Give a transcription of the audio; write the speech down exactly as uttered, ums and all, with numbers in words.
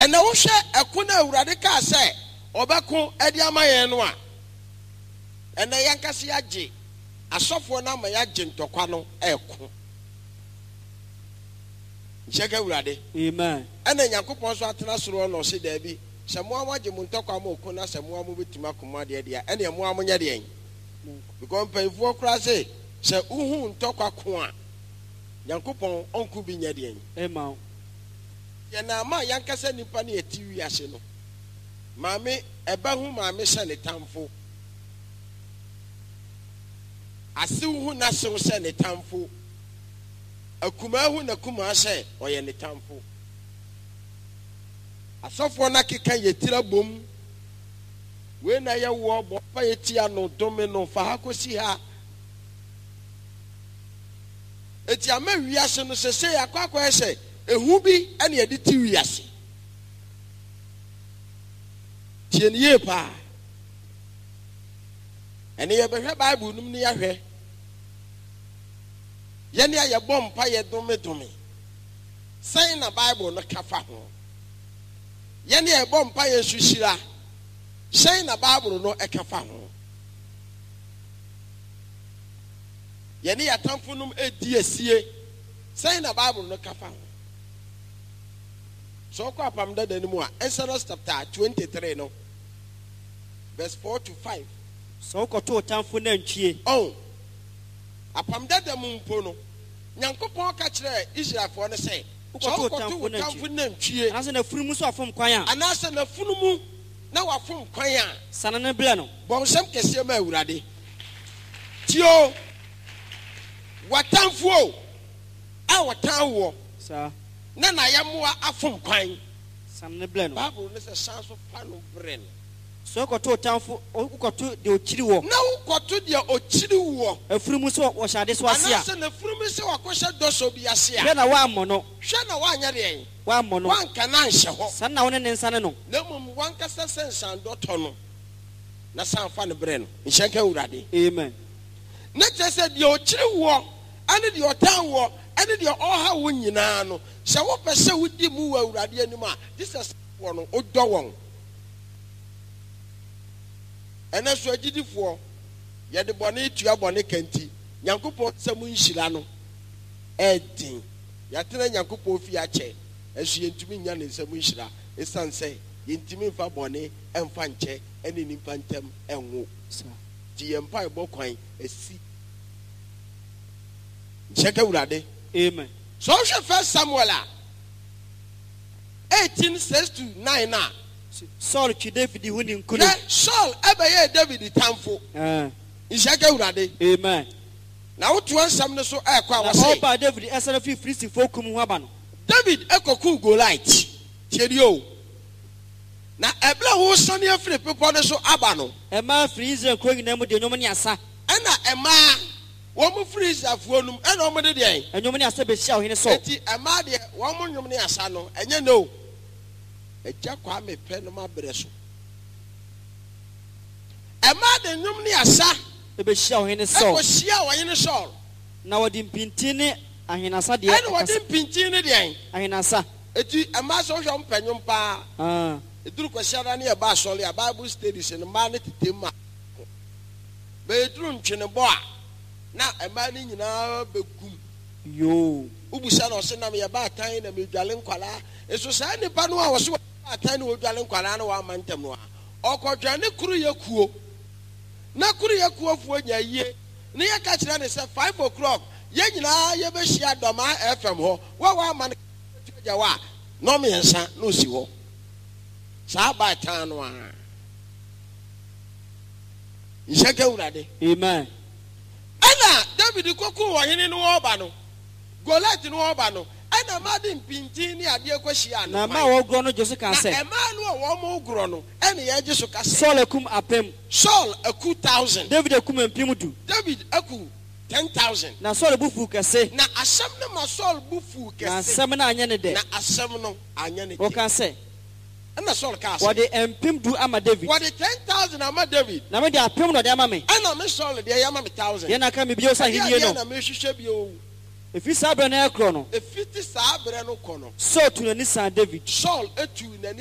And I wish I couldn't radical say, Obako, Ediama Noa. And the Yankasiaji, a software number Yajin Tokano, Eko. Check out ready. Amen. And then Yakupon Swatana no see Debbie. Samoa Jimuntokamo Kuna Samoa movie to Makuma dia, and your Moamu Yadian. Because pay four crasses, say Uhun Toka Kwan. Yankupon, Uncle Binyadian. Amen. Yanama Yankasa Nipani a T V Asino. Mammy, a bahu, my mission a tamful. I see who not so send a tamful. A Kumahu na Kuma say, or any tamful. A software Naki can ye tira boom. When I war, Payetiano Domino Fahako see her. It's a mere reaction to say, a quack say, a hooby and a deteriasi. Tienye pa. And you have a Bible near her. Yenya ya bomb pie dome dome. Saying a Bible no kafa. Yenya bomb pie sushira. Saying a Bible no ekafa. Yenya tamfunum e diesie. Saying a Bible no kafa. So kwa pamda denimua. Exodus chapter twenty-three no. Verse four to five. So koto tamfuna nchie. Oh. Apamda de mumpo no. Nyankopon ka kire Israel for no say. Koto tamfuna nchie. Anase na funumu so afom kwan a. Anase na funumu na wafom kwan a. Sanane ble no. Bonsam kese ma awurade. Tio. Watamfo. A watanwo. Sa. Na na yamoa afom kwan. Sanane ble no. Bible no say sanso fa no bre no. So koto tamfo koto de ochiri wo. Na koto de ochiri wo. Afurumu so wo shade so ase a. Anase na furumu se wakosha doso bi ase a. Hwe na wa ammo no. Hwe na wa anya de en. Wa ammo no. Wan kana nhye ho. San na wona ne nsane no. Na mum wan kasa sensan doto no. Na san fa ne bre no. Nhyenka urade. Amen. Na tese de ochiri wo, ane de otan wo, ane de oha wo nyina no. Se wo pese wudi mu wa urade anim a, Jesus wo no odo won. And as you did for you the bonnet to your bonnet canty, Yankupo Samun Shilano, Edding, Yatana Yankupo Fiache, as she intimate Yan in Samushra, a son say, intimate for bonnet and fanche, and in infantem and wo. The empire bocoin, a sea. Check out Rade. Amen. So first Samuel eighteen says to nine. Saul ki David huni nkunu. Saul ebe ye David tamfo. Eh. Ishaka urade. Amen. Na wotu ansam ne so ekwa awase. Na oba David esere fi Filistifo kum ho aba no. David ekoku Goliath. Tiedi o. Na ebla wo sane afiri pepo ne so aba no. Ema free Israel ko nyina mu de nyom ne asa. Ena ema wo mu free Israel fo num ena wo de de. Enyom ne asa be hia ohene so. Eti ema de wo mu nyom ne asa no enye no. Eja kwa me pe no ma bere so. Ema de nyum ne asa e be hia ohene so. E ko hia ohene so. Na wodi mpintini ahenasa de. Ena wodi mpintini de. Ahenasa. Eti ema so hwa mpanyum pa. Ah. Eduru ko hia na e ba sole a Bible studies no ma ne tetema. Be eduru ntwene bo a na ema ni nyina begum. Yo. Ubusa no se na me ba tan na me dwale nkwala. Eso sa ni pa no a wo so atan no dwale nkwala na wa mantem no a. Okodwane kuru yakuo. Na kuru yakuo fu nya yie. Ne ya ka kira ne se five o'clock. Ye nyina ye be hia Doma F M ho. Wa wa man ja wa. No me nsa no si ho. Sa ba tan no a. Ishaka urade. Amen. Ana David koku wo hene no oba no. Goliath no oba no. Ana madin pinti ni ade akwahia no. Na ma wo gro no Jose kan say. Na ema no wo mo gro no. Ene ye Jesu ka say. Saul akum apem. Saul aku thousand. David akum empim du. David aku ten thousand. Na Saul bufu kese. Na asem no ma Saul bufu kese. Na asem na anya ne de. Na asem no anya ne de. O kan say. Ana Saul ka say. What the empim du ama David. What the ten thousand ama David. Na me de apem no de ama me. Ana me Saul de ya ama me thousand. Ye na ka me bio sa hinie no. Na me hwehwe bio. Efi saa bere na ekro no. Efiti saa bere no kɔ no. Saul tu n'ani san David. Saul etu n'ani